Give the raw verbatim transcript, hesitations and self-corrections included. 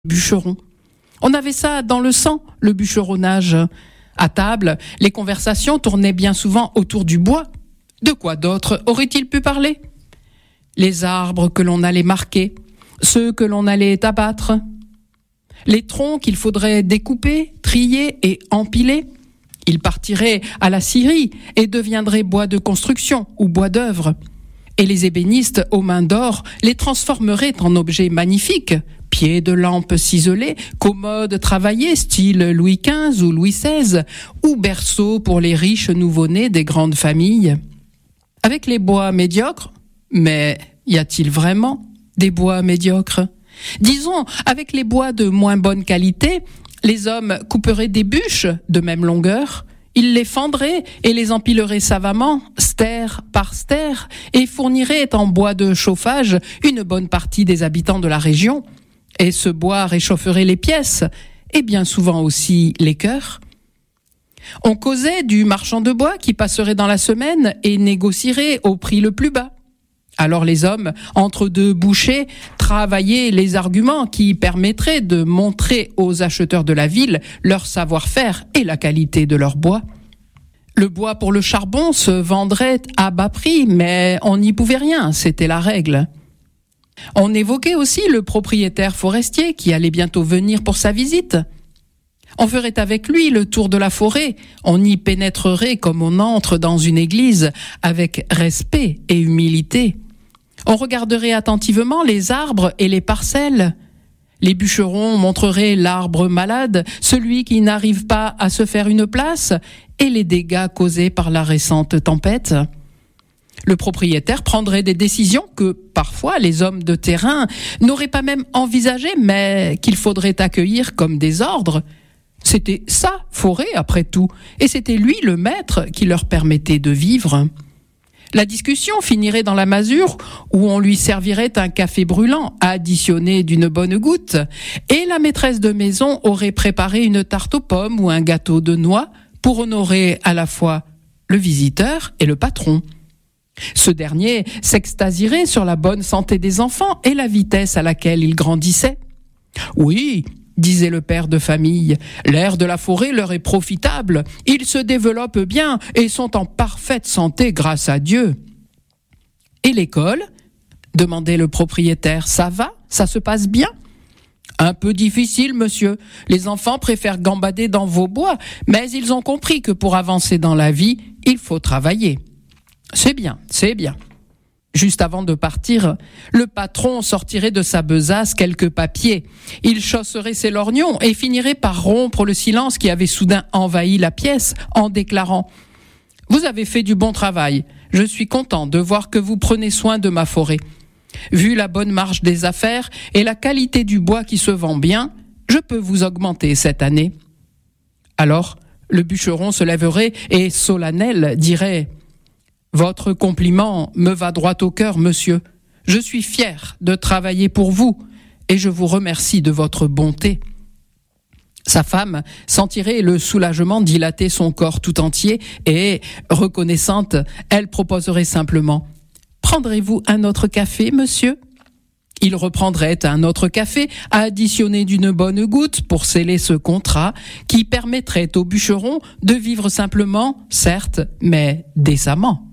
bûcheron. On avait ça dans le sang, le bûcheronnage. À table, les conversations tournaient bien souvent autour du bois. De quoi d'autre aurait-il pu parler ? Les arbres que l'on allait marquer, ceux que l'on allait abattre, les troncs qu'il faudrait découper, trier et empiler. Ils partiraient à la scierie et deviendraient bois de construction ou bois d'œuvre. Et les ébénistes aux mains d'or les transformeraient en objets magnifiques, pieds de lampe ciselés, commodes travaillés style Louis quinze ou Louis seize, ou berceaux pour les riches nouveau-nés des grandes familles. Avec les bois médiocres, mais y a-t-il vraiment des bois médiocres ? Disons, avec les bois de moins bonne qualité, les hommes couperaient des bûches de même longueur, ils les fendraient et les empileraient savamment, stère par stère, et fourniraient en bois de chauffage une bonne partie des habitants de la région. Et ce bois réchaufferait les pièces, et bien souvent aussi les cœurs. On causait du marchand de bois qui passerait dans la semaine et négocierait au prix le plus bas. Alors les hommes, entre deux bouchées, travaillaient les arguments qui permettraient de montrer aux acheteurs de la ville leur savoir-faire et la qualité de leur bois. Le bois pour le charbon se vendrait à bas prix, mais on n'y pouvait rien, c'était la règle. On évoquait aussi le propriétaire forestier qui allait bientôt venir pour sa visite. On ferait avec lui le tour de la forêt, on y pénétrerait comme on entre dans une église, avec respect et humilité. On regarderait attentivement les arbres et les parcelles. Les bûcherons montreraient l'arbre malade, celui qui n'arrive pas à se faire une place, et les dégâts causés par la récente tempête. Le propriétaire prendrait des décisions que, parfois, les hommes de terrain n'auraient pas même envisagées, mais qu'il faudrait accueillir comme des ordres. C'était sa forêt, après tout, et c'était lui le maître qui leur permettait de vivre. La discussion finirait dans la masure où on lui servirait un café brûlant additionné d'une bonne goutte, et la maîtresse de maison aurait préparé une tarte aux pommes ou un gâteau de noix pour honorer à la fois le visiteur et le patron. Ce dernier s'extasierait sur la bonne santé des enfants et la vitesse à laquelle ils grandissaient. Oui, disait le père de famille, l'air de la forêt leur est profitable, ils se développent bien et sont en parfaite santé grâce à Dieu. Et l'école ? Demandait le propriétaire, ça va ? Ça se passe bien ? Un peu difficile, monsieur. Les enfants préfèrent gambader dans vos bois, mais ils ont compris que pour avancer dans la vie, il faut travailler. C'est bien, c'est bien. Juste avant de partir, le patron sortirait de sa besace quelques papiers. Il chausserait ses lorgnons et finirait par rompre le silence qui avait soudain envahi la pièce en déclarant « Vous avez fait du bon travail. Je suis content de voir que vous prenez soin de ma forêt. Vu la bonne marche des affaires et la qualité du bois qui se vend bien, je peux vous augmenter cette année. » Alors, le bûcheron se lèverait et solennel dirait « Votre compliment me va droit au cœur, monsieur. Je suis fier de travailler pour vous et je vous remercie de votre bonté. » Sa femme sentirait le soulagement dilater son corps tout entier et, reconnaissante, elle proposerait simplement « Prendrez-vous un autre café, monsieur ?» Il reprendrait un autre café additionné d'une bonne goutte pour sceller ce contrat qui permettrait au bûcheron de vivre simplement, certes, mais décemment.